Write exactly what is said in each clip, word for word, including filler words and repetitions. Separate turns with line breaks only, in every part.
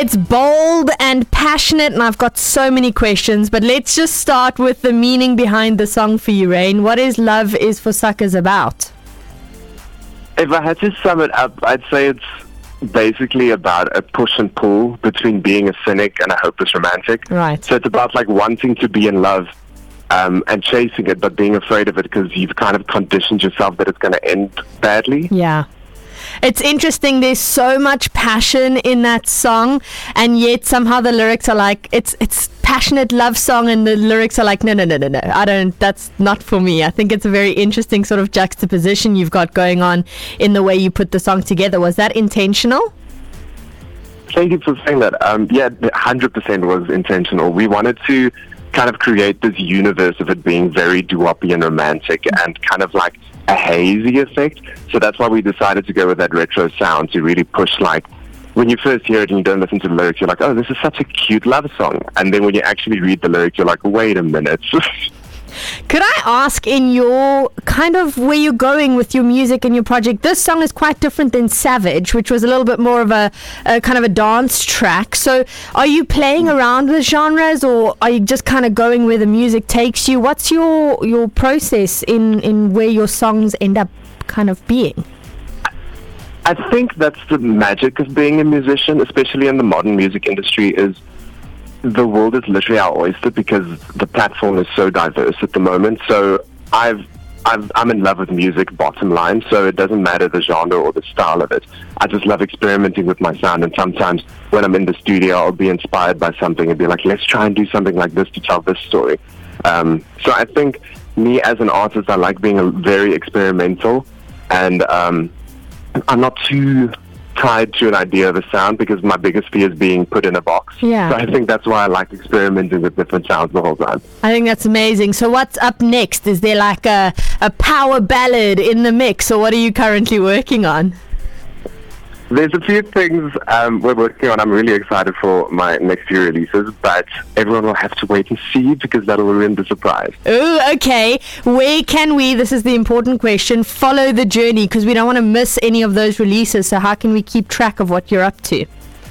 It's bold and passionate, and I've got so many questions, but let's just start with the meaning behind the song for you, Rain. What is Love Is For Suckers about?
If I had to sum it up, I'd say it's basically about a push and pull between being a cynic and a hopeless romantic.
Right.
So it's about like wanting to be in love um, and chasing it, but being afraid of it because you've kind of conditioned yourself that it's going to end badly.
Yeah. It's interesting, there's so much passion in that song, and yet somehow the lyrics are like, it's it's passionate love song, and the lyrics are like, no, no, no, no, no, I don't, that's not for me. I think it's a very interesting sort of juxtaposition you've got going on in the way you put the song together. Was that intentional?
Thank you for saying that. Um, yeah, one hundred percent was intentional. We wanted to kind of create this universe of it being very doo-woppy and romantic and kind of like a hazy effect. So that's why we decided to go with that retro sound to really push, like, when you first hear it and you don't listen to the lyrics, you're like, oh, this is such a cute love song. And then when you actually read the lyrics, you're like, wait a minute.
Could I ask, in your kind of where you're going with your music and your project, this song is quite different than Savage, which was a little bit more of a, a kind of a dance track. So are you playing around with genres, or are you just kind of going where the music takes you? What's your your process in, in where your songs end up kind of being?
I think that's the magic of being a musician, especially in the modern music industry, is the world is literally our oyster because the platform is so diverse at the moment. So I've, I've, I'm in love with music, bottom line, so it doesn't matter the genre or the style of it. I just love experimenting with my sound, and sometimes when I'm in the studio, I'll be inspired by something and be like, let's try and do something like this to tell this story. Um, so I think me as an artist, I like being a, very experimental, and um, I'm not too tied to an idea of a sound because my biggest fear is being put in a box.
Yeah.
So I think that's why I like experimenting with different sounds the whole time.
I think that's amazing. So what's up next? Is there like a, a power ballad in the mix, or what are you currently working on?
There's a few things um, we're working on. I'm really excited for my next few releases, but everyone will have to wait and see because that'll ruin the surprise.
Oh, okay. Where can we, this is the important question, follow the journey? Because we don't want to miss any of those releases. So how can we keep track of what you're up to?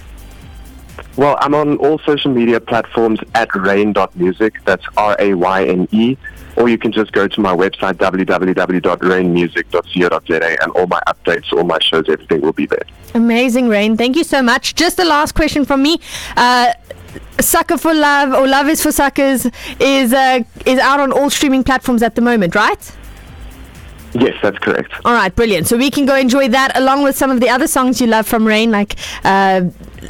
Well, I'm on all social media platforms at rain dot music. That's R A Y N E. Or you can just go to my website, w w w dot rain music dot co dot z a, and all my updates, all my shows, everything will be there.
Amazing, Rain. Thank you so much. Just the last question from me. Uh, Sucker for Love, or Love Is For Suckers, is uh, is out on all streaming platforms at the moment, right?
Yes, that's correct.
All right, brilliant. So we can go enjoy that along with some of the other songs you love from Rain, like... Uh,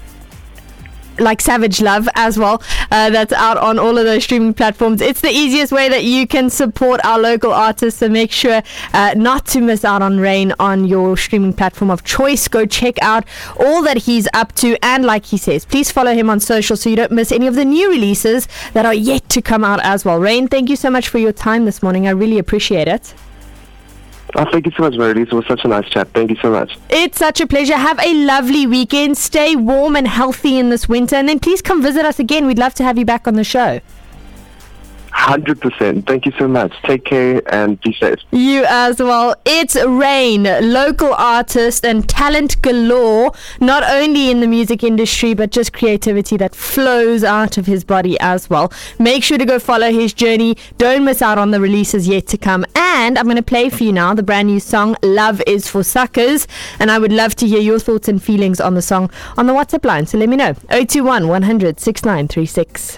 like Savage Love as well. Uh, that's out on all of those streaming platforms. It's the easiest way that you can support our local artists, so make sure uh, not to miss out on Rain on your streaming platform of choice. Go check out all that he's up to, and like he says, please follow him on social so you don't miss any of the new releases that are yet to come out as well. Rain, thank you so much for your time this morning. I really appreciate it.
Oh, thank you so much, Verity. It was such a nice chat. Thank you so much.
It's such a pleasure. Have a lovely weekend. Stay warm and healthy in this winter. And then please come visit us again. We'd love to have you back on the show.
one hundred percent. Thank you so much. Take care and be safe.
You as well. It's Rain, local artist and talent galore, not only in the music industry, but just creativity that flows out of his body as well. Make sure to go follow his journey. Don't miss out on the releases yet to come. And I'm going to play for you now the brand new song, Love Is For Suckers. And I would love to hear your thoughts and feelings on the song on the WhatsApp line. So let me know. zero two one, one hundred, sixty-nine thirty-six.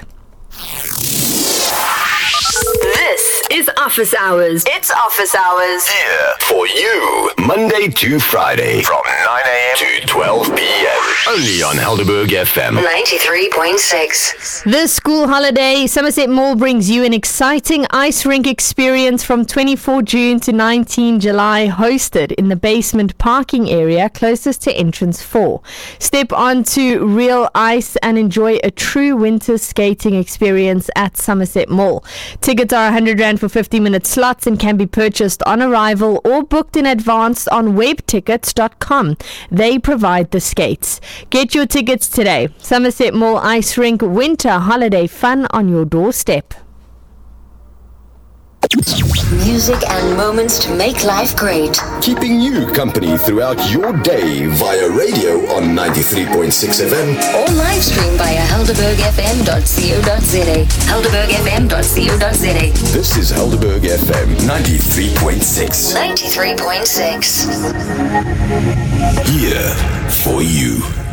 This is Office Hours. It's Office Hours.
Here for you, Monday to Friday from nine a.m. to twelve p.m. Only on Helderberg F M
ninety-three point six.
This school holiday, Somerset Mall brings you an exciting ice rink experience from twenty-fourth of June to nineteenth of July, hosted in the basement parking area closest to entrance four. Step onto real ice and enjoy a true winter skating experience at Somerset Mall. Tickets are one hundred rand for fifty minute slots and can be purchased on arrival or booked in advance on web tickets dot com. They provide the skates. Get your tickets today. Somerset Mall Ice Rink, winter holiday fun on your doorstep.
music and moments to make life great.
Keeping you company throughout your day via radio on ninety-three point six F M.
Or live stream via helderberg f m dot co dot z a. helderberg f m dot co dot z a.
This is Helderberg F M ninety-three point six.
ninety-three point six.
Here for you.